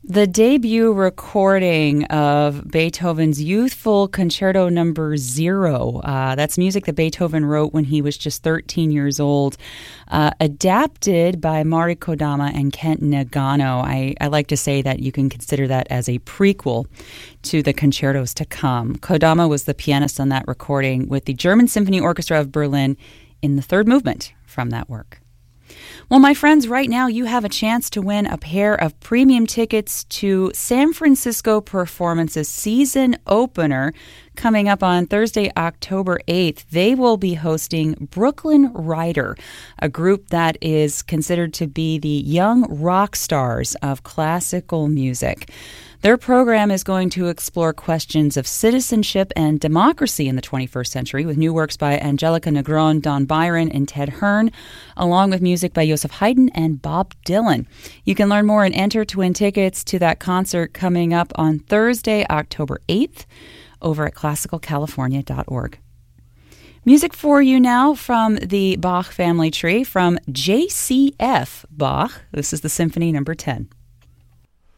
The debut recording of Beethoven's youthful Concerto Number 0. That's music that Beethoven wrote when he was just 13 years old, adapted by Mari Kodama and Kent Nagano. I like to say that you can consider that as a prequel to the concertos to come. Kodama was the pianist on that recording with the German Symphony Orchestra of Berlin in the third movement from that work. Well, my friends, right now you have a chance to win a pair of premium tickets to San Francisco Performance's season opener coming up on Thursday, October 8th. They will be hosting Brooklyn Rider, a group that is considered to be the young rock stars of classical music. Their program is going to explore questions of citizenship and democracy in the 21st century with new works by Angelica Negron, Don Byron, and Ted Hearn, along with music by Joseph Haydn and Bob Dylan. You can learn more and enter to win tickets to that concert coming up on Thursday, October 8th, over at classicalcalifornia.org. Music for you now from the Bach family tree from J.C.F. Bach. This is the Symphony Number 10.